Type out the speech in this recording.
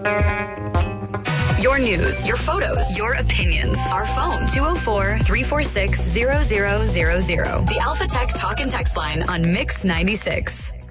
Your news, your photos, your opinions. Our phone, 204-346-0000. The Alpha Tech Talk and Text line on Mix 96.